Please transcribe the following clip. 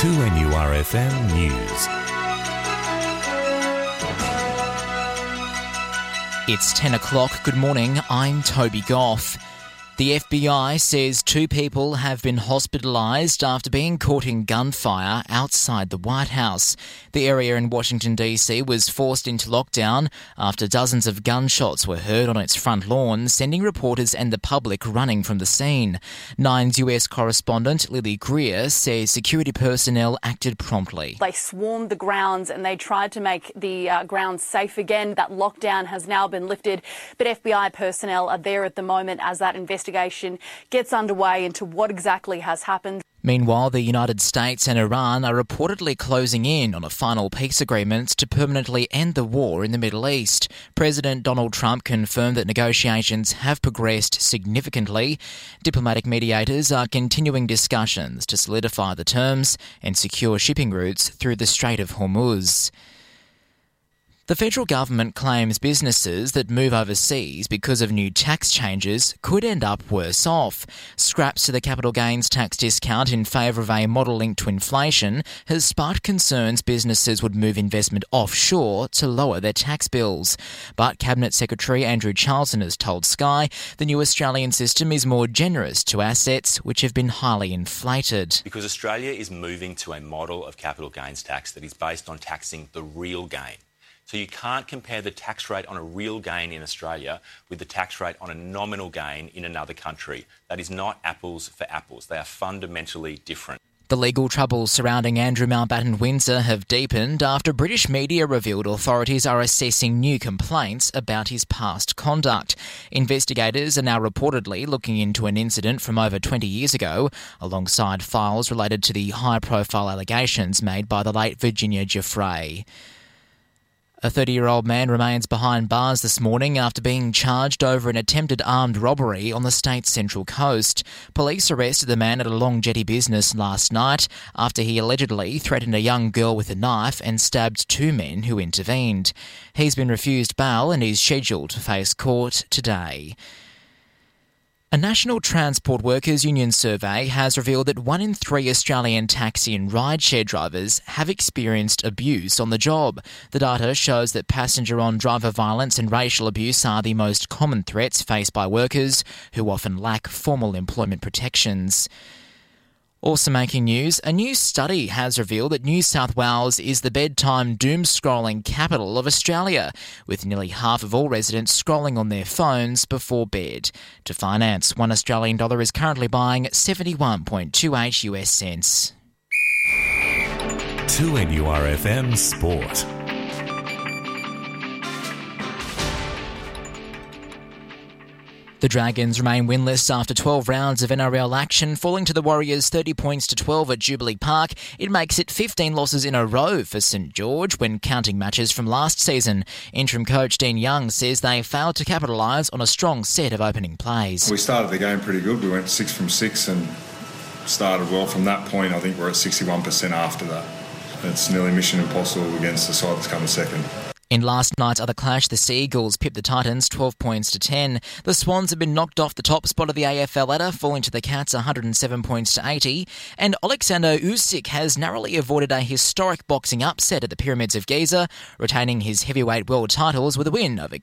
2NURFM News. It's 10 o'clock. Good morning. I'm Toby Goff. The FBI says 2 people have been hospitalised after being caught in gunfire outside the White House. The area in Washington, D.C. was forced into lockdown after dozens of gunshots were heard on its front lawn, sending reporters and the public running from the scene. Nine's US correspondent Lily Greer says security personnel acted promptly. They swarmed the grounds and they tried to make the grounds safe again. That lockdown has now been lifted, but FBI personnel are there at the moment as that investigation gets underway into what exactly has happened. Meanwhile, the United States and Iran are reportedly closing in on a final peace agreement to permanently end the war in the Middle East. President Donald Trump confirmed that negotiations have progressed significantly. Diplomatic mediators are continuing discussions to solidify the terms and secure shipping routes through the Strait of Hormuz. The federal government claims businesses that move overseas because of new tax changes could end up worse off. Scraps to the capital gains tax discount in favour of a model linked to inflation has sparked concerns businesses would move investment offshore to lower their tax bills. But Cabinet Secretary Andrew Charlton has told Sky the new Australian system is more generous to assets which have been highly inflated. Because Australia is moving to a model of capital gains tax that is based on taxing the real gain. So you can't compare the tax rate on a real gain in Australia with the tax rate on a nominal gain in another country. That is not apples for apples. They are fundamentally different. The legal troubles surrounding Andrew Mountbatten Windsor have deepened after British media revealed authorities are assessing new complaints about his past conduct. Investigators are now reportedly looking into an incident from over 20 years ago, alongside files related to the high-profile allegations made by the late Virginia Giuffre. A 30-year-old man remains behind bars this morning after being charged over an attempted armed robbery on the state's central coast. Police arrested the man at a Long Jetty business last night after he allegedly threatened a young girl with a knife and stabbed 2 men who intervened. He's been refused bail and is scheduled to face court today. A National Transport Workers Union survey has revealed that 1 in 3 Australian taxi and rideshare drivers have experienced abuse on the job. The data shows that passenger-on-driver violence and racial abuse are the most common threats faced by workers who often lack formal employment protections. Also making news, a new study has revealed that New South Wales is the bedtime doom-scrolling capital of Australia, with nearly half of all residents scrolling on their phones before bed. To finance, 1 Australian dollar is currently buying 71.28 US cents. 2NURFM Sport. The Dragons remain winless after 12 rounds of NRL action, falling to the Warriors 30 points to 12 at Jubilee Park. It makes it 15 losses in a row for St George when counting matches from last season. Interim coach Dean Young says they failed to capitalise on a strong set of opening plays. We started the game pretty good. We went 6 from 6 and started well from that point. I think we're at 61% after that. It's nearly mission impossible against the side that's coming second. In last night's other clash, the Sea Eagles pipped the Titans 12 points to 10. The Swans have been knocked off the top spot of the AFL ladder, falling to the Cats 107 points to 80. And Alexander Usyk has narrowly avoided a historic boxing upset at the Pyramids of Giza, retaining his heavyweight world titles with a win over